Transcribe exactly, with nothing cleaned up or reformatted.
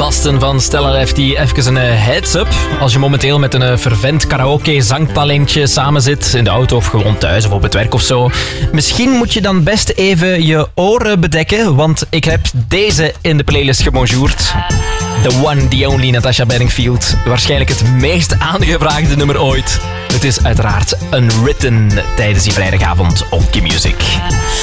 gasten van Stella Lefty even een heads-up. Als je momenteel met een fervent karaoke-zangtalentje samen zit, in de auto of gewoon thuis of op het werk of zo, misschien moet je dan best even je oren bedekken, want ik heb deze in de playlist gebonjourd. The one, the only Natasha Bedingfield. Waarschijnlijk het meest aangevraagde nummer ooit. Het is uiteraard Unwritten tijdens die vrijdagavond op Q-Music.